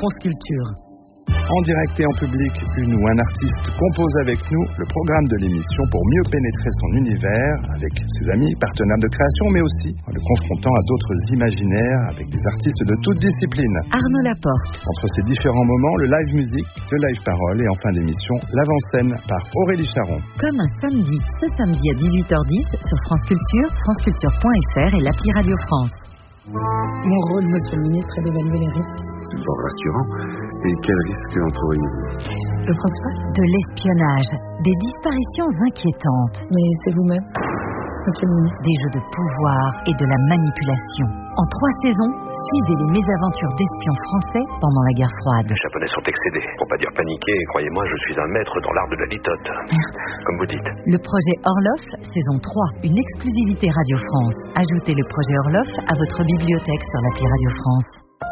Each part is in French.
France Culture. En direct et en public, une ou un artiste compose avec nous le programme de l'émission pour mieux pénétrer son univers avec ses amis, partenaires de création, mais aussi en le confrontant à d'autres imaginaires avec des artistes de toutes disciplines. Arnaud Laporte. Entre ces différents moments, le live musique, le live parole et en fin d'émission, l'avant-scène par Aurélie Charon. Comme un samedi, ce samedi à 18h10 sur France Culture, franceculture.fr et l'appli Radio France. Mon rôle, monsieur le ministre, est d'évaluer les risques. C'est fort rassurant. Et quels risques entourez-vous? Le principal? De l'espionnage, des disparitions inquiétantes. Mais c'est vous-même, monsieur le ministre. Des jeux de pouvoir et de la manipulation. En 3 saisons, suivez les mésaventures d'espions français pendant la guerre froide. Les Japonais sont excédés, pour pas dire paniqués, et croyez-moi, je suis un maître dans l'art de la litote. Merde. Comme vous dites. Le projet Orloff, saison 3, une exclusivité Radio France. Ajoutez le projet Orloff à votre bibliothèque sur l'appli Radio France.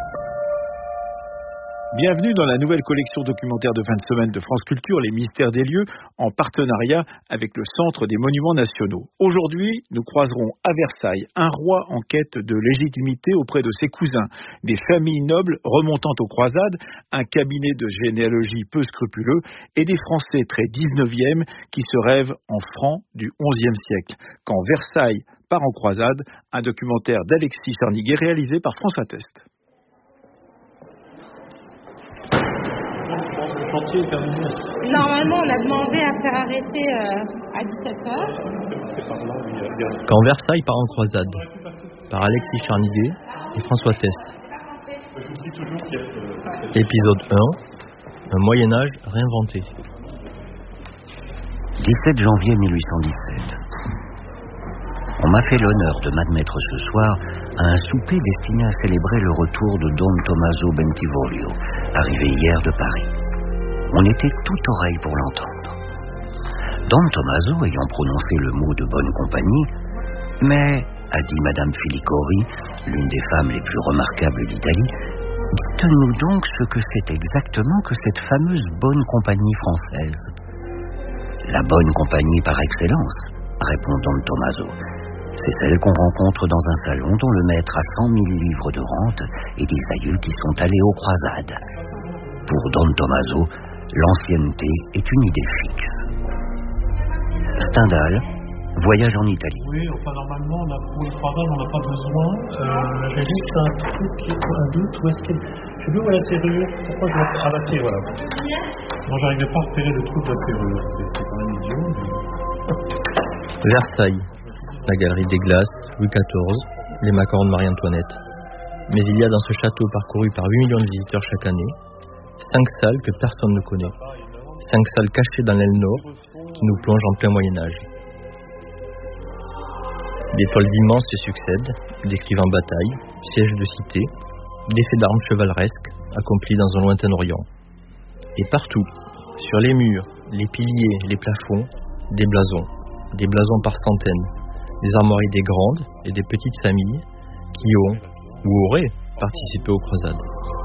Bienvenue dans la nouvelle collection documentaire de fin de semaine de France Culture, Les Mystères des lieux, en partenariat avec le Centre des Monuments Nationaux. Aujourd'hui, nous croiserons à Versailles un roi en quête de légitimité auprès de ses cousins, des familles nobles remontant aux croisades, un cabinet de généalogie peu scrupuleux et des Français très 19e qui se rêvent en francs du 11e siècle. Quand Versailles part en croisade, un documentaire d'Alexis Charniguet réalisé par François Test. Le chantier est terminé. Normalement, on a demandé à faire arrêter à 17h. Quand Versailles part en croisade, par Alexis Charniguet et François Test. Épisode 1, un Moyen-Âge réinventé. 17 janvier 1817. On m'a fait l'honneur de m'admettre ce soir à un souper destiné à célébrer le retour de Don Tommaso Bentivoglio, arrivé hier de Paris. On était tout oreille pour l'entendre. Don Tommaso ayant prononcé le mot de bonne compagnie, mais, a dit Madame Filicori, l'une des femmes les plus remarquables d'Italie, dites-nous donc ce que c'est exactement que cette fameuse bonne compagnie française. La bonne compagnie par excellence, répond Don Tommaso. C'est celle qu'on rencontre dans un salon dont le maître a 100 000 livres de rente et des aïeux qui sont allés aux croisades. Pour Don Tommaso, l'ancienneté est une idée fixe. Stendhal, voyage en Italie. Oui, enfin normalement, pour les croisades, on n'a pas besoin. J'ai juste un truc qui est un doute. Où est-ce qu'elle... Je sais plus où est la serrure. Pourquoi je vois... Ah bah tiens, voilà. Moi, j'arrive pas à repérer le trou de la serrure. C'est quand même idiot. Mais... Versailles, la galerie des glaces, Louis XIV, les macarons de Marie-Antoinette. Mais il y a dans ce château parcouru par 8 millions de visiteurs chaque année, 5 salles que personne ne connaît. 5 salles cachées dans l'aile nord qui nous plongent en plein Moyen-Âge. Des toiles immenses se succèdent, décrivant batailles, sièges de cité, des faits d'armes chevaleresques accomplis dans un lointain Orient. Et partout, sur les murs, les piliers, les plafonds, des blasons par centaines, des armoiries des grandes et des petites familles qui ont ou auraient participé aux croisades.